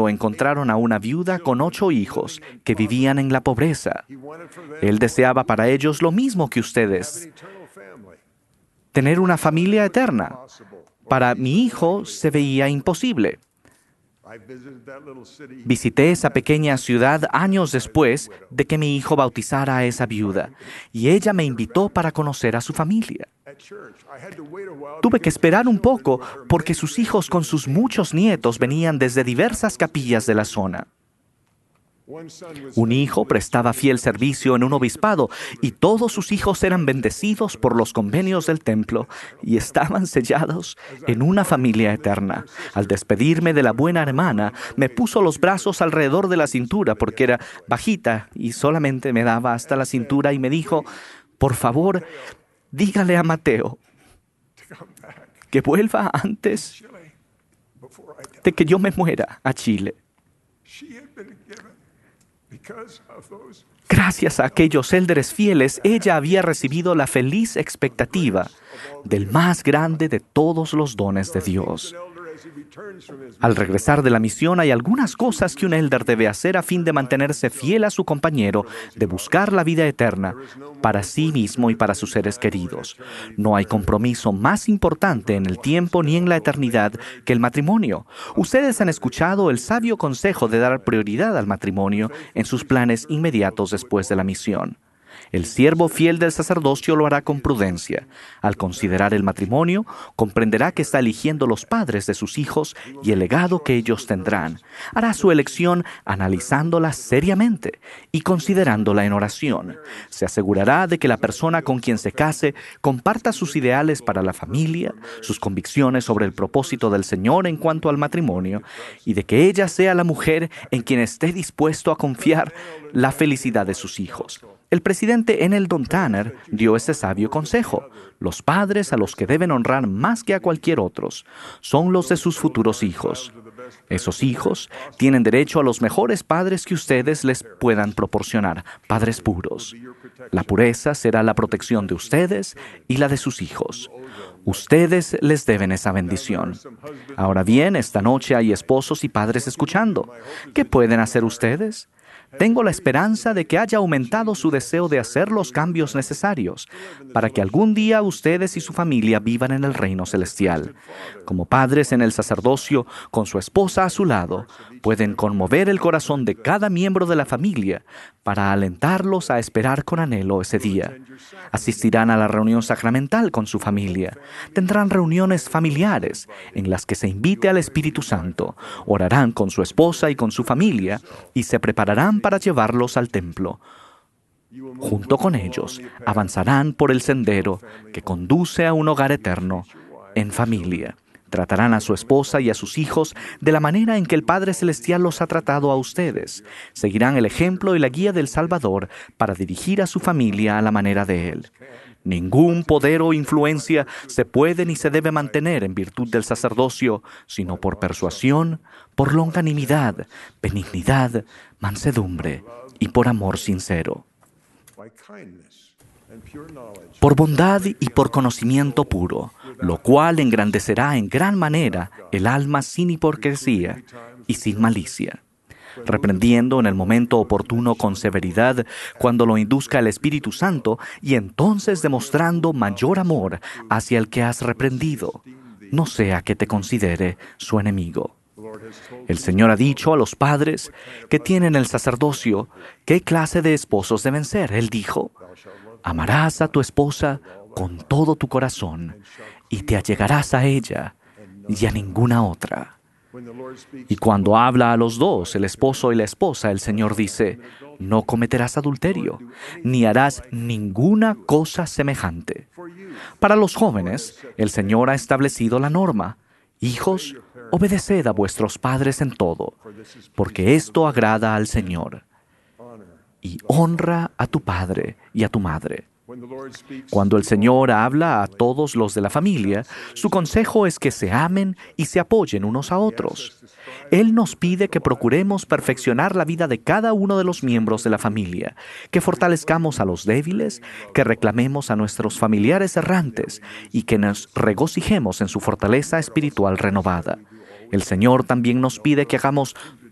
pero encontraron a una viuda con 8 hijos que vivían en la pobreza. Él deseaba para ellos lo mismo que ustedes, tener una familia eterna. Para mi hijo se veía imposible. Visité esa pequeña ciudad años después de que mi hijo bautizara a esa viuda, y ella me invitó para conocer a su familia. Tuve que esperar un poco porque sus hijos con sus muchos nietos venían desde diversas capillas de la zona. Un hijo prestaba fiel servicio en un obispado y todos sus hijos eran bendecidos por los convenios del templo y estaban sellados en una familia eterna. Al despedirme de la buena hermana, me puso los brazos alrededor de la cintura porque era bajita y solamente me daba hasta la cintura y me dijo: por favor, dígale a Mateo que vuelva antes de que yo me muera a Chile. Gracias a aquellos élderes fieles, ella había recibido la feliz expectativa del más grande de todos los dones de Dios. Al regresar de la misión, hay algunas cosas que un élder debe hacer a fin de mantenerse fiel a su compañero, de buscar la vida eterna para sí mismo y para sus seres queridos. No hay compromiso más importante en el tiempo ni en la eternidad que el matrimonio. Ustedes han escuchado el sabio consejo de dar prioridad al matrimonio en sus planes inmediatos después de la misión. El siervo fiel del sacerdocio lo hará con prudencia. Al considerar el matrimonio, comprenderá que está eligiendo los padres de sus hijos y el legado que ellos tendrán. Hará su elección analizándola seriamente y considerándola en oración. Se asegurará de que la persona con quien se case comparta sus ideales para la familia, sus convicciones sobre el propósito del Señor en cuanto al matrimonio, y de que ella sea la mujer en quien esté dispuesto a confiar la felicidad de sus hijos. El presidente Eneldon Tanner dio este sabio consejo: los padres a los que deben honrar más que a cualquier otros son los de sus futuros hijos. Esos hijos tienen derecho a los mejores padres que ustedes les puedan proporcionar, padres puros. La pureza será la protección de ustedes y la de sus hijos. Ustedes les deben esa bendición. Ahora bien, esta noche hay esposos y padres escuchando. ¿Qué pueden hacer ustedes? Tengo la esperanza de que haya aumentado su deseo de hacer los cambios necesarios para que algún día ustedes y su familia vivan en el reino celestial. Como padres en el sacerdocio, con su esposa a su lado, pueden conmover el corazón de cada miembro de la familia para alentarlos a esperar con anhelo ese día. Asistirán a la reunión sacramental con su familia. Tendrán reuniones familiares en las que se invite al Espíritu Santo. Orarán con su esposa y con su familia y se prepararán para llevarlos al templo. Junto con ellos, avanzarán por el sendero que conduce a un hogar eterno en familia. Tratarán a su esposa y a sus hijos de la manera en que el Padre Celestial los ha tratado a ustedes. Seguirán el ejemplo y la guía del Salvador para dirigir a su familia a la manera de Él. Ningún poder o influencia se puede ni se debe mantener en virtud del sacerdocio, sino por persuasión, por longanimidad, benignidad, mansedumbre y por amor sincero. Por bondad y por conocimiento puro, lo cual engrandecerá en gran manera el alma sin hipocresía y sin malicia, reprendiendo en el momento oportuno con severidad cuando lo induzca el Espíritu Santo, y entonces demostrando mayor amor hacia el que has reprendido, no sea que te considere su enemigo. El Señor ha dicho a los padres que tienen el sacerdocio qué clase de esposos deben ser. Él dijo: amarás a tu esposa con todo tu corazón y te allegarás a ella y a ninguna otra. Y cuando habla a los dos, el esposo y la esposa, el Señor dice: no cometerás adulterio, ni harás ninguna cosa semejante. Para los jóvenes, el Señor ha establecido la norma: hijos, obedeced a vuestros padres en todo, porque esto agrada al Señor. Y honra a tu padre y a tu madre. Cuando el Señor habla a todos los de la familia, su consejo es que se amen y se apoyen unos a otros. Él nos pide que procuremos perfeccionar la vida de cada uno de los miembros de la familia, que fortalezcamos a los débiles, que reclamemos a nuestros familiares errantes y que nos regocijemos en su fortaleza espiritual renovada. El Señor también nos pide que hagamos